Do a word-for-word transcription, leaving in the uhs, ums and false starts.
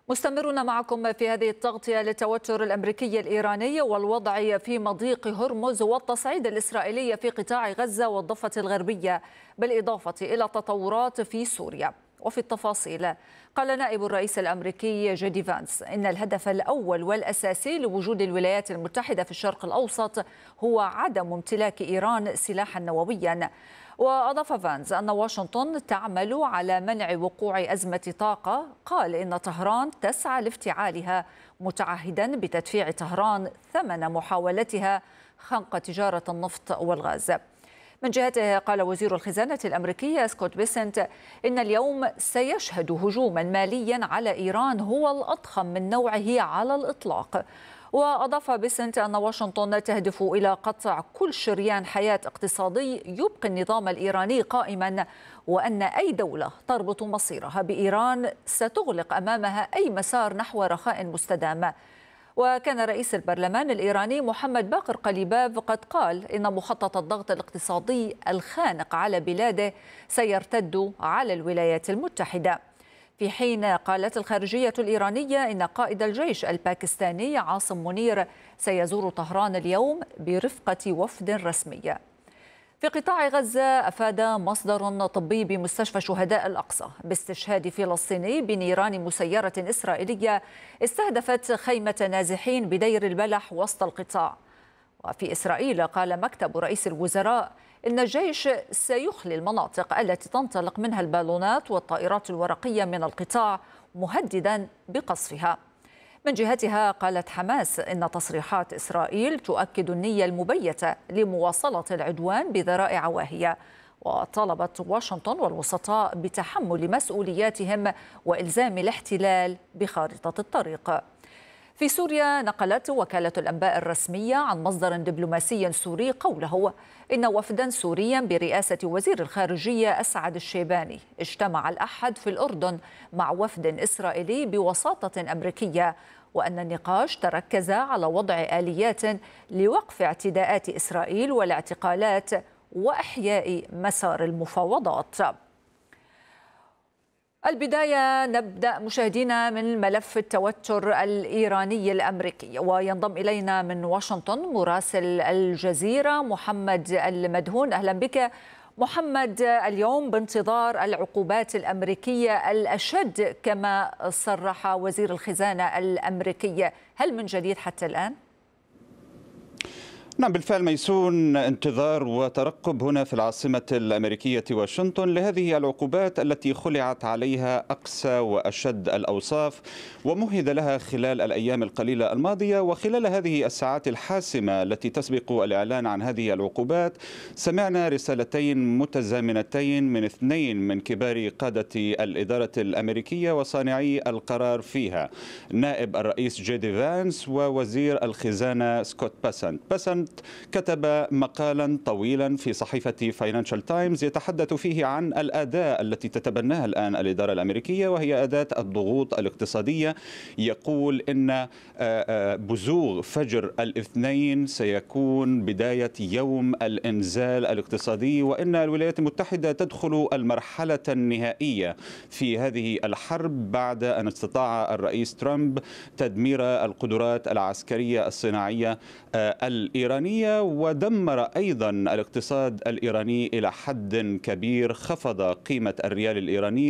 مستمرون معكم في هذه التغطية للتوتر الأمريكي الإيراني والوضع في مضيق هرمز والتصعيد الإسرائيلي في قطاع غزة والضفة الغربية، بالإضافة إلى تطورات في سوريا. وفي التفاصيل، قال نائب الرئيس الأمريكي جيدي فانس إن الهدف الأول والأساسي لوجود الولايات المتحدة في الشرق الأوسط هو عدم امتلاك إيران سلاحا نوويا. وأضاف فانز أن واشنطن تعمل على منع وقوع أزمة طاقة. قال إن طهران تسعى لافتعالها، متعهدا بتدفيع طهران ثمن محاولتها خنق تجارة النفط والغاز. من جهته، قال وزير الخزانة الأمريكي سكوت بيسنت إن اليوم سيشهد هجوما ماليا على إيران هو الأضخم من نوعه على الإطلاق. وأضاف بيسنت أن واشنطن تهدف إلى قطع كل شريان حياة اقتصادي يبقي النظام الإيراني قائما، وأن أي دولة تربط مصيرها بإيران ستغلق أمامها أي مسار نحو رخاء مستدام. وكان رئيس البرلمان الإيراني محمد باقر قليباف قد قال إن مخطط الضغط الاقتصادي الخانق على بلاده سيرتد على الولايات المتحدة. في حين قالت الخارجية الإيرانية إن قائد الجيش الباكستاني عاصم منير سيزور طهران اليوم برفقة وفد رسمي. في قطاع غزة، أفاد مصدر طبي بمستشفى شهداء الأقصى باستشهاد فلسطيني بنيران مسيرة إسرائيلية استهدفت خيمة نازحين بدير البلح وسط القطاع. وفي إسرائيل، قال مكتب رئيس الوزراء إن الجيش سيخلي المناطق التي تنطلق منها البالونات والطائرات الورقية من القطاع، مهددا بقصفها. من جهتها، قالت حماس إن تصريحات إسرائيل تؤكد النية المبيتة لمواصلة العدوان بذرائع واهية، وطلبت واشنطن والوسطاء بتحمل مسؤولياتهم وإلزام الاحتلال بخارطة الطريق. في سوريا، نقلت وكالة الأنباء الرسمية عن مصدر دبلوماسي سوري قوله إن وفدا سوريا برئاسة وزير الخارجية أسعد الشيباني اجتمع الأحد في الأردن مع وفد إسرائيلي بوساطة أمريكية، وأن النقاش تركز على وضع آليات لوقف اعتداءات إسرائيل والاعتقالات وإحياء مسار المفاوضات. البداية نبدأ مشاهدينا من ملف التوتر الإيراني الأمريكي، وينضم إلينا من واشنطن مراسل الجزيرة محمد المدهون. أهلا بك محمد. اليوم بانتظار العقوبات الأمريكية الأشد كما صرح وزير الخزانة الأمريكي، هل من جديد حتى الآن؟ نعم بالفعل ميسون، انتظار وترقب هنا في العاصمة الأمريكية واشنطن لهذه العقوبات التي خلعت عليها أقسى وأشد الأوصاف ومهد لها خلال الأيام القليلة الماضية. وخلال هذه الساعات الحاسمة التي تسبق الإعلان عن هذه العقوبات، سمعنا رسالتين متزامنتين من اثنين من كبار قادة الإدارة الأمريكية وصانعي القرار فيها، نائب الرئيس جيدي فانس ووزير الخزانة سكوت بيسنت. بيسنت كتب مقالا طويلا في صحيفة فاينانشال تايمز يتحدث فيه عن الأداة التي تتبناها الآن الإدارة الأمريكية، وهي أداة الضغوط الاقتصادية. يقول إن بزوغ فجر الاثنين سيكون بداية يوم الإنزال الاقتصادي، وإن الولايات المتحدة تدخل المرحلة النهائية في هذه الحرب بعد أن استطاع الرئيس ترامب تدمير القدرات العسكرية الصناعية الإيرانية، ودمر أيضا الاقتصاد الإيراني إلى حد كبير. خفض قيمة الريال الإيراني